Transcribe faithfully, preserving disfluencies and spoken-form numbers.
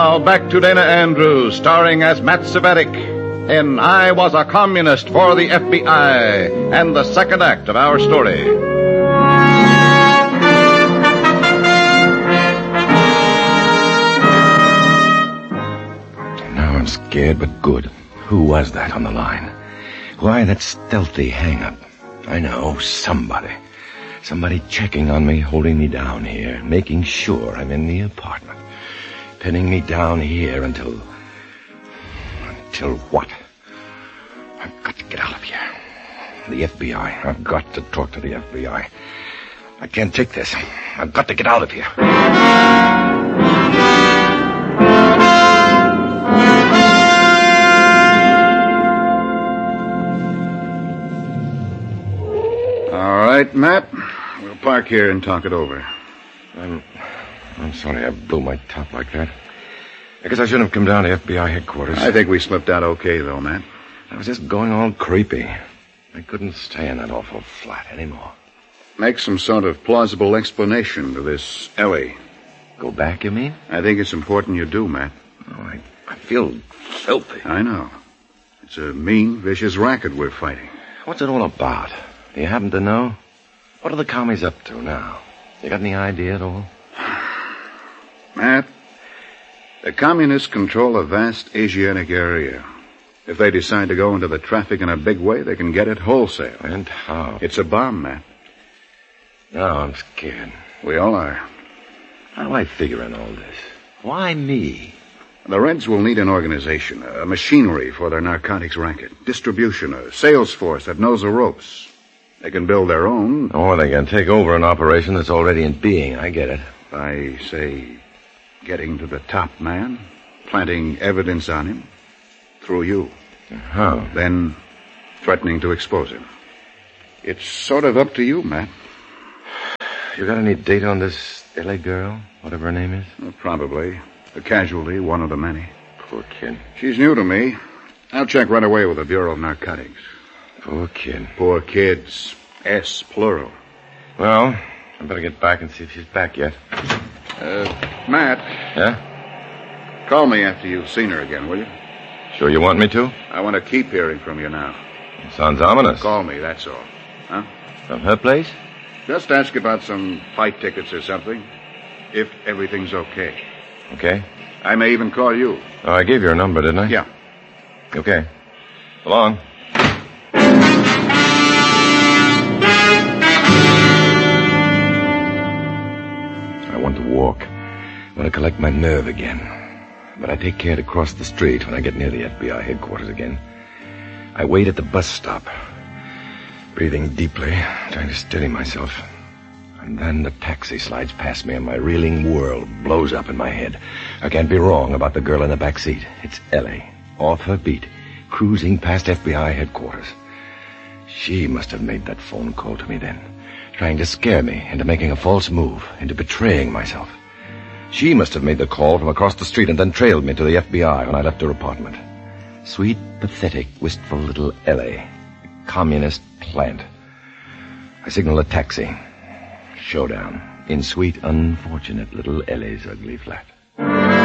Now back to Dana Andrews, starring as Matt Cvetic in I Was a Communist for the F B I, and the second act of our story. Now I'm scared, but good. Who was that on the line? Why that stealthy hang-up? I know, somebody. Somebody checking on me, holding me down here, making sure I'm in the apartment. Pinning me down here until... Until what? I've got to get out of here. The F B I. I've got to talk to the F B I. I can't take this. I've got to get out of here. All right, Matt. We'll park here and talk it over. I'm... I'm sorry I blew my top like that. I guess I shouldn't have come down to F B I headquarters. I think we slipped out okay, though, Matt. I was just going all creepy. I couldn't stay in that awful flat anymore. Make some sort of plausible explanation to this Ellie. Go back, you mean? I think it's important you do, Matt. Oh, I, I feel filthy. I know. It's a mean, vicious racket we're fighting. What's it all about? Do you happen to know? What are the commies up to now? You got any idea at all? Matt, the communists control a vast Asiatic area. If they decide to go into the traffic in a big way, they can get it wholesale. And how? It's a bomb, Matt. Now I'm scared. We all are. How do I figure in all this? Why me? The Reds will need an organization, a machinery for their narcotics racket, distribution, a sales force that knows the ropes. They can build their own. Or they can take over an operation that's already in being. I get it. By, say, getting to the top man, planting evidence on him, through you. How? Then threatening to expose him. It's sort of up to you, Matt. You got any data on this L A girl, whatever her name is? Well, probably. A casualty, one of the many. Poor kid. She's new to me. I'll check right away with the Bureau of Narcotics. Poor kid. Poor kids. S, plural. Well, I better get back and see if she's back yet. Uh, Matt. Yeah? Call me after you've seen her again, will you? Sure you want me to? I want to keep hearing from you now. Sounds ominous. Call me, that's all. Huh? From her place? Just ask about some flight tickets or something. If everything's okay. Okay. I may even call you. Oh, I gave you her number, didn't I? Yeah. Okay. So long. I want to walk. I want to collect my nerve again. But I take care to cross the street when I get near the F B I headquarters again. I wait at the bus stop, breathing deeply, trying to steady myself. And then the taxi slides past me and my reeling world blows up in my head. I can't be wrong about the girl in the back seat. It's Ellie, off her beat, cruising past F B I headquarters. She must have made that phone call to me then, trying to scare me into making a false move, into betraying myself. She must have made the call from across the street and then trailed me to the F B I when I left her apartment. Sweet, pathetic, wistful little Ellie. Communist plant. I signal a taxi. Showdown in sweet, unfortunate little Ellie's ugly flat.